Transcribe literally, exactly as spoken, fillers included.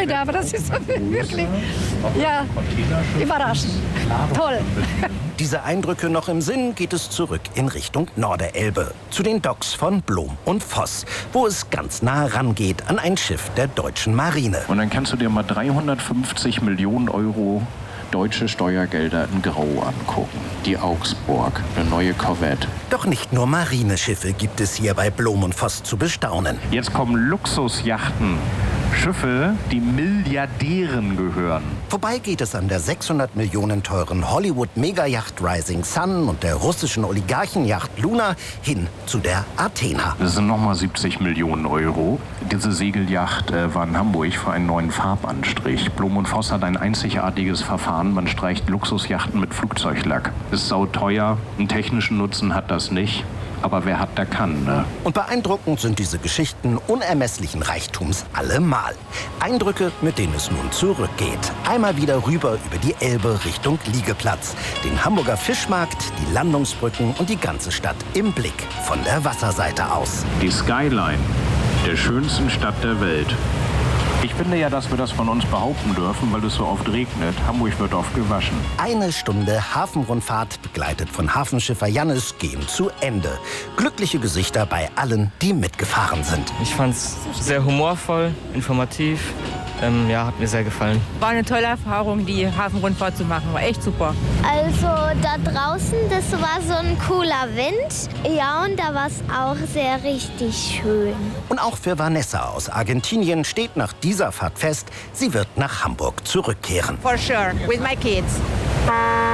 Freude, aber das ist wirklich, ja, überraschend. Toll. Diese Eindrücke noch im Sinn, geht es zurück in Richtung Norderelbe, zu den Docks von Blom und Voss, wo es ganz nah rangeht an ein Schiff der deutschen Marine. Und dann kannst du dir mal dreihundertfünfzig Millionen Euro deutsche Steuergelder in Grau angucken. Die Augsburg, eine neue Korvette. Doch nicht nur Marineschiffe gibt es hier bei Blom und Voss zu bestaunen. Jetzt kommen Luxusjachten. Schiffe, die Milliardären gehören. Vorbei geht es an der sechshundert Millionen teuren Hollywood-Megayacht Rising Sun und der russischen Oligarchenjacht Luna hin zu der Athena. Das sind nochmal siebzig Millionen Euro. Diese Segelyacht äh, war in Hamburg für einen neuen Farbanstrich. Blom und Voss hat ein einzigartiges Verfahren. Man streicht Luxusjachten mit Flugzeuglack. Ist sauteuer. Einen technischen Nutzen hat das nicht. Aber wer hat, der kann, ne? Und beeindruckend sind diese Geschichten unermesslichen Reichtums allemal. Eindrücke, mit denen es nun zurückgeht. Einmal wieder rüber über die Elbe Richtung Liegeplatz. Den Hamburger Fischmarkt, die Landungsbrücken und die ganze Stadt im Blick von der Wasserseite aus. Die Skyline der schönsten Stadt der Welt. Ich finde ja, dass wir das von uns behaupten dürfen, weil es so oft regnet. Hamburg wird oft gewaschen. Eine Stunde Hafenrundfahrt, begleitet von Hafenschiffer Jannis, gehen zu Ende. Glückliche Gesichter bei allen, die mitgefahren sind. Ich fand es sehr humorvoll, informativ. Ähm, ja, hat mir sehr gefallen. War eine tolle Erfahrung, die Hafenrundfahrt zu machen. War echt super. Also da draußen, das war so ein cooler Wind. Ja, und da war es auch sehr richtig schön. Und auch für Vanessa aus Argentinien steht nach dieser Fahrt fest, sie wird nach Hamburg zurückkehren. For sure, with my kids.